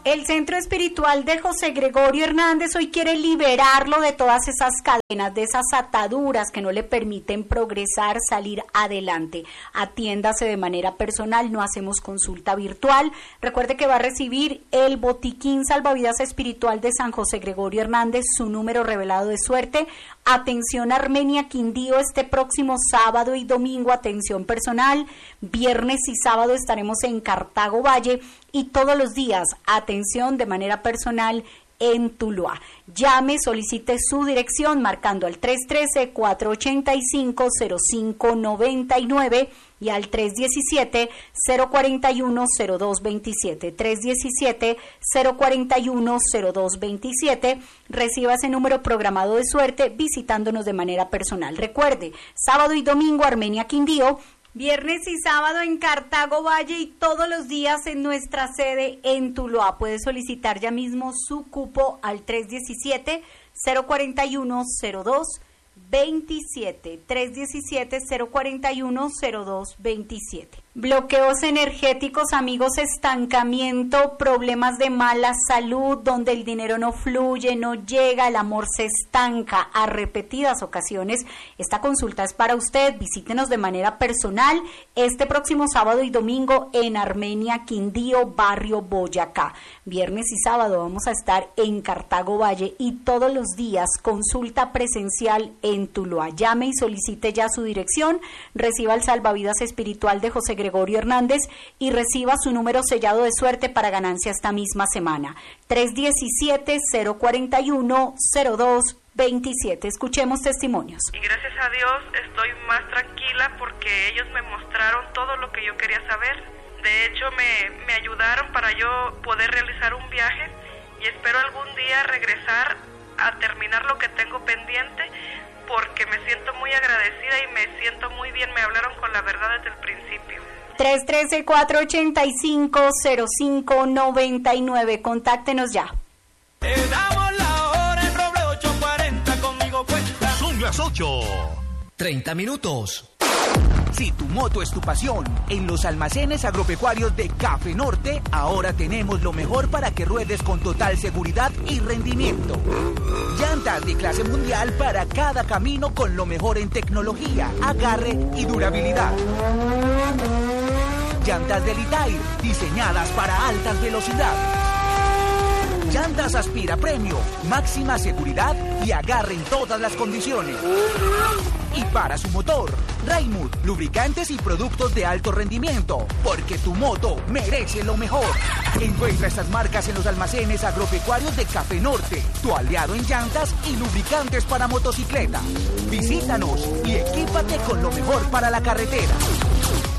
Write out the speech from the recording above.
El Centro Espiritual de José Gregorio Hernández hoy quiere liberarlo de todas esas cadenas, de esas ataduras que no le permiten progresar, salir adelante. Atiéndase de manera personal, no hacemos consulta virtual. Recuerde que va a recibir el botiquín salvavidas espiritual de San José Gregorio Hernández, su número revelado de suerte. Atención Armenia Quindío este próximo sábado y domingo, atención personal. Viernes y sábado estaremos en Cartago Valle y todos los días, atención de manera personal en Tuluá. Llame, solicite su dirección marcando al 313-485-0599 y al 317-041-0227. 317-041-0227. Reciba ese número programado de suerte visitándonos de manera personal. Recuerde, sábado y domingo Armenia Quindío, viernes y sábado en Cartago Valle y todos los días en nuestra sede en Tuluá. Puede solicitar ya mismo su cupo al 317-041-0227. 317-041-0227. Bloqueos energéticos, amigos, estancamiento, problemas de mala salud, donde el dinero no fluye, no llega, el amor se estanca a repetidas ocasiones. Esta consulta es para usted. Visítenos de manera personal este próximo sábado y domingo en Armenia Quindío, barrio Boyacá. Viernes y sábado vamos a estar en Cartago Valle y todos los días consulta presencial en Tuluá. Llame y solicite ya su dirección, reciba el salvavidas espiritual de José Gregorio Hernández y reciba su número sellado de suerte para ganancia esta misma semana. 317-041-0227. Escuchemos testimonios. Y gracias a Dios estoy más tranquila porque ellos me mostraron todo lo que yo quería saber. De hecho, me ayudaron para yo poder realizar un viaje y espero algún día regresar a terminar lo que tengo pendiente porque me siento muy agradecida y me siento muy bien. Me hablaron con la verdad desde el principio. 313-485-0599. Contáctenos ya. Te damos la hora en Roble 840, conmigo cuenta. Son las 8:30 minutos. Si tu moto es tu pasión, en los almacenes agropecuarios de Café Norte, ahora tenemos lo mejor para que ruedes con total seguridad y rendimiento. Llantas de clase mundial para cada camino con lo mejor en tecnología, agarre y durabilidad. Llantas de Litair, diseñadas para altas velocidades. Llantas Aspira Premio, máxima seguridad y agarre en todas las condiciones. Y para su motor, Raimund, lubricantes y productos de alto rendimiento, porque tu moto merece lo mejor. Encuentra estas marcas en los almacenes agropecuarios de Café Norte, tu aliado en llantas y lubricantes para motocicleta. Visítanos y equípate con lo mejor para la carretera.